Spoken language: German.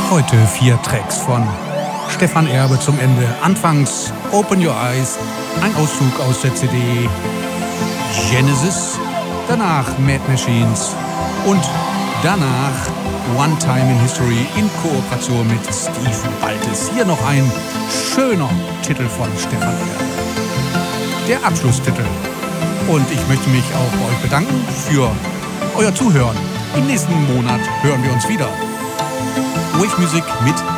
Heute 4 Tracks von Stefan Erbe zum Ende. Anfangs Open Your Eyes, ein Auszug aus der CD Genesis, danach Mad Machines und danach One Time in History in Kooperation mit Steve Baltes. Hier noch ein schöner Titel von Stefan Erbe. Der Abschlusstitel. Und ich möchte mich auch bei euch bedanken für euer Zuhören. Im nächsten Monat hören wir uns wieder. Wave Music mit